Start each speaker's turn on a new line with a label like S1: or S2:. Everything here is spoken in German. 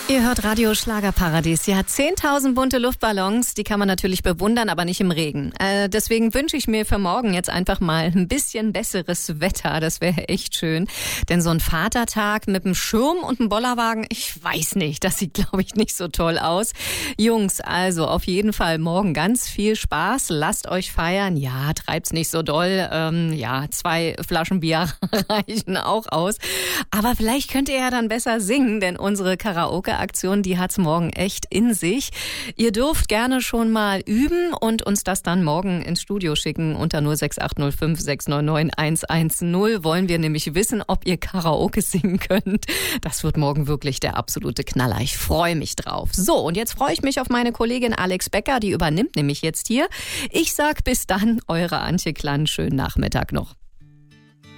S1: Ihr hört Radio Schlagerparadies. Ja, 10.000 bunte Luftballons, die kann man natürlich bewundern, aber nicht im Regen. Deswegen wünsche ich mir für morgen jetzt einfach mal ein bisschen besseres Wetter. Das wäre echt schön. Denn so ein Vatertag mit einem Schirm und einem Bollerwagen, ich weiß nicht, das sieht, glaube ich, nicht so toll aus. Jungs, also auf jeden Fall morgen ganz viel Spaß. Lasst euch feiern. Ja, treibt's nicht so doll. 2 Flaschen Bier reichen auch aus. Aber vielleicht könnt ihr ja dann besser singen, denn unsere Karaoke-Aktion, die hat's morgen echt in sich. Ihr dürft gerne schon mal üben und uns das dann morgen ins Studio schicken. Unter 06805 699 110 wollen wir nämlich wissen, ob ihr Karaoke singen könnt. Das wird morgen wirklich der absolute Knaller. Ich freue mich drauf. So, und jetzt freue ich mich auf meine Kollegin Alex Becker, die übernimmt nämlich jetzt hier. Ich sag bis dann, eure Antje Klann. Schönen Nachmittag noch.